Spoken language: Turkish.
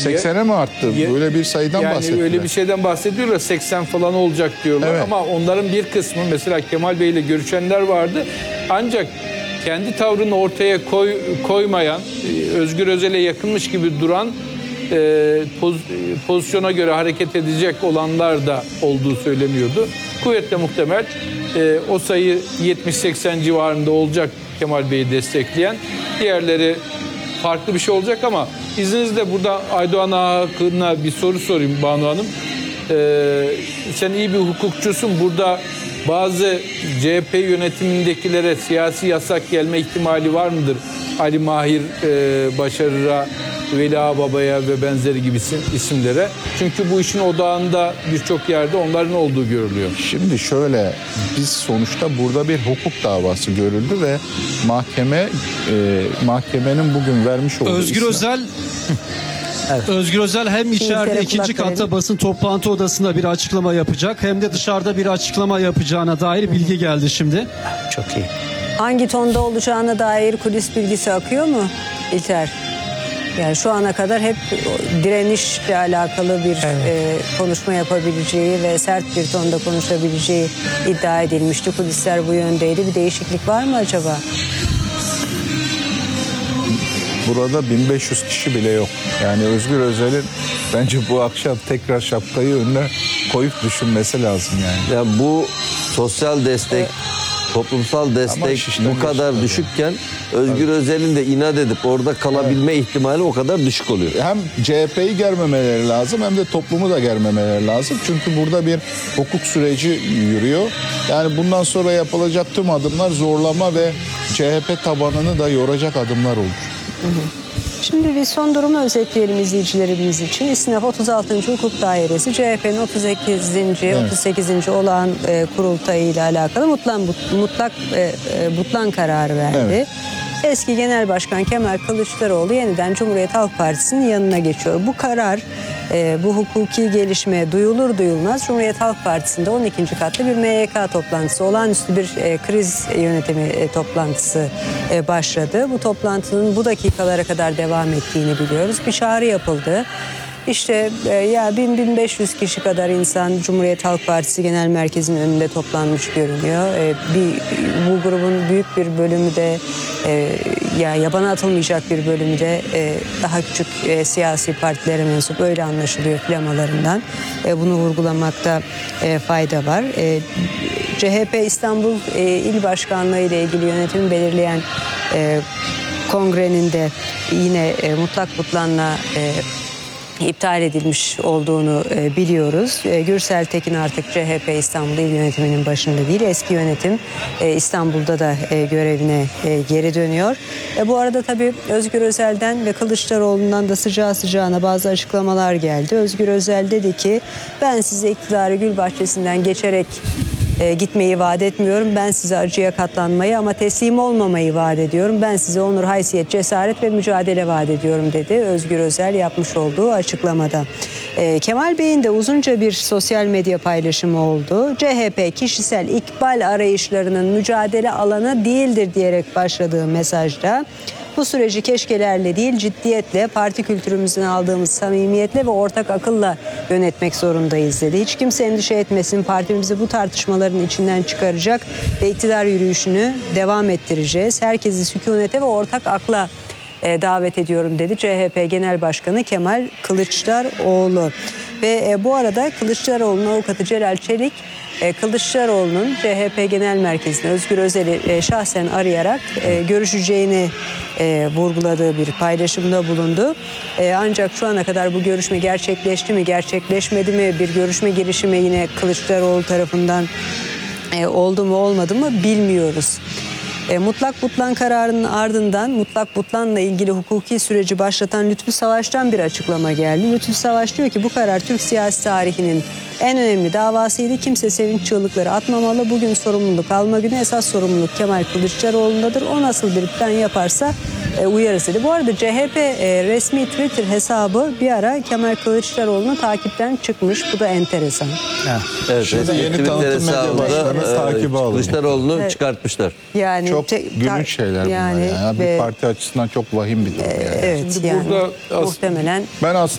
80'e mi arttı? Böyle bir sayıdan yani bahsettiler. öyle bir şeyden bahsediyorlar. 80 falan olacak diyorlar. Evet. Ama onların bir kısmı, mesela Kemal Bey ile görüşenler vardı. Ancak kendi tavrını ortaya koymayan, Özgür Özel'e yakınmış gibi duran, pozisyona göre hareket edecek olanlar da olduğu söyleniyordu. Kuvvetle muhtemel o sayı 70-80 civarında olacak Kemal Bey'i destekleyen. Diğerleri farklı bir şey olacak ama izninizle burada Aydoğan hakkında bir soru sorayım Banu Hanım. Sen iyi bir hukukçusun. Burada bazı CHP yönetimindekilere siyasi yasak gelme ihtimali var mıdır? Ali Mahir Başarır'a, Veli Ağababa'ya ve benzeri gibi isimlere. Çünkü bu işin odağında birçok yerde onların olduğu görülüyor. Şimdi şöyle, biz sonuçta burada bir hukuk davası görüldü ve mahkemenin bugün vermiş olduğu Özgür Özel Evet. Özgür Özel hem içeride İngiltere ikinci kulak katta verelim. basın toplantı odasında bir açıklama yapacak, hem de dışarıda bir açıklama yapacağına dair bilgi geldi şimdi. Çok iyi. Hangi tonda olacağına dair kulis bilgisi akıyor mu İlter? Yani şu ana kadar hep direnişle alakalı bir konuşma yapabileceği ve sert bir tonda konuşabileceği iddia edilmişti. Kulisler bu yöndeydi. Bir değişiklik var mı acaba? Burada 1500 kişi bile yok. Yani Özgür Özel'in bence bu akşam tekrar şapkayı önüne koyup düşünmesi lazım yani. Ya bu sosyal destek, toplumsal destek şişten bu kadar geçti düşükken Özgür Özel'in de inat edip orada kalabilme ihtimali o kadar düşük oluyor. Hem CHP'yi germemeleri lazım hem de toplumu da germemeleri lazım. Çünkü burada bir hukuk süreci yürüyor. Yani bundan sonra yapılacak tüm adımlar zorlama ve CHP tabanını da yoracak adımlar olur. Şimdi bir son durumu özetleyelim izleyicilerimiz için. İstinaf 36. Hukuk Dairesi CHP'nin 38. olağan kurultayı ile alakalı mutlak butlan kararı verdi. Evet. Eski Genel Başkan Kemal Kılıçdaroğlu yeniden Cumhuriyet Halk Partisi'nin yanına geçiyor. Bu karar, bu hukuki gelişme duyulur duyulmaz Cumhuriyet Halk Partisi'nde 12. katta bir MYK toplantısı, olağanüstü bir kriz yönetimi toplantısı başladı. Bu toplantının bu dakikalara kadar devam ettiğini biliyoruz. Bir çağrı yapıldı. İşte ya 1000-1500 kişi kadar insan Cumhuriyet Halk Partisi Genel Merkezi'nin önünde toplanmış görünüyor. Bu grubun büyük bir bölümü de yabana atılmayacak bir bölümü de daha küçük siyasi partilere mensup, öyle anlaşılıyor flamalarından. Bunu vurgulamakta fayda var. CHP İstanbul İl Başkanlığı ile ilgili yönetimi belirleyen kongrenin de yine mutlak butlanla iptal edilmiş olduğunu biliyoruz. Gürsel Tekin artık CHP İstanbul İl Yönetimi'nin başında değil. Eski yönetim İstanbul'da da görevine geri dönüyor. Bu arada tabii Özgür Özel'den ve Kılıçdaroğlu'ndan da sıcağı sıcağına bazı açıklamalar geldi. Özgür Özel dedi ki, ben size iktidarı gül bahçesinden geçerek gitmeyi vaat etmiyorum. Ben size acıya katlanmayı ama teslim olmamayı vaat ediyorum. Ben size onur, haysiyet, cesaret ve mücadele vaat ediyorum dedi Özgür Özel yapmış olduğu açıklamada. Kemal Bey'in de uzunca bir sosyal medya paylaşımı oldu. CHP kişisel ikbal arayışlarının mücadele alanı değildir diyerek başladığı mesajda bu süreci keşkelerle değil, ciddiyetle, parti kültürümüzden aldığımız samimiyetle ve ortak akılla yönetmek zorundayız dedi. Hiç kimse endişe etmesin, partimizi bu tartışmaların içinden çıkaracak ve iktidar yürüyüşünü devam ettireceğiz. Herkesi sükunete ve ortak akla davet ediyorum dedi CHP Genel Başkanı Kemal Kılıçdaroğlu. Ve bu arada Kılıçdaroğlu'nun avukatı Celal Çelik, Kılıçdaroğlu'nun CHP Genel Merkezi'ne Özgür Özel'i şahsen arayarak görüşeceğini vurguladığı bir paylaşımda bulundu. Ancak şu ana kadar bu görüşme gerçekleşti mi, gerçekleşmedi mi, bir görüşme girişimi yine Kılıçdaroğlu tarafından oldu mu olmadı mı bilmiyoruz. Mutlak butlan kararının ardından mutlak butlanla ilgili hukuki süreci başlatan Lütfü Savaş'tan bir açıklama geldi. Lütfü Savaş diyor ki, bu karar Türk siyasi tarihinin en önemli davasıydı. Kimse sevinç çığlıkları atmamalı. Bugün sorumluluk alma günü. Esas sorumluluk Kemal Kılıçdaroğlu'ndadır. O nasıl bir plan yaparsa uyarız dedi. Bu arada CHP resmi Twitter hesabı bir ara Kemal Kılıçdaroğlu'nu takipten çıkmış. Bu da enteresan. Evet, Şimdi yeni Twitter tanıtım medya hesabında başkanı takibi alıyor. Kılıçdaroğlu'nu Evet. çıkartmışlar. Yani Çok gülünç şeyler bunlar. Yani bir ve parti açısından çok vahim bir durum. Yani. evet, Şimdi yani burada muhtemelen Ben aslında